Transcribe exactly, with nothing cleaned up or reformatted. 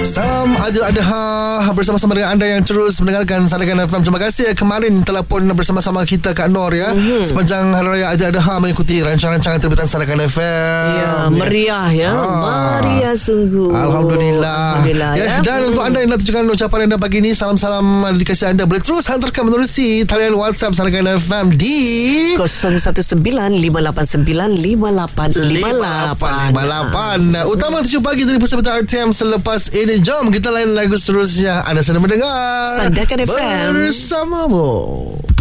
Salam Adil Adha bersama-sama dengan anda yang terus mendengarkan Sarakan F M. Terima kasih kemarin telah pun bersama-sama kita Kak Nor ya, mm-hmm. sepanjang Hari Raya Adil Adha mengikuti rancangan-rancangan terbitan Sarakan F M. Ya, meriah ya, ah. meriah sungguh. Alhamdulillah, Alhamdulillah ya, ya. Dan mm. untuk anda yang nak tunjukkan ucapan anda pagi ni, salam-salam dedikasi anda boleh terus hantarkan menerusi talian WhatsApp Sarakan F M di kosong satu sembilan lima lapan sembilan lima lapan lima lapan lima lapan. Utama tujuh pagi dari Pusat R T M. Selepas ini jom kita lain lagu seterusnya. Anda sedang mendengar Sarakan F M bersamamu.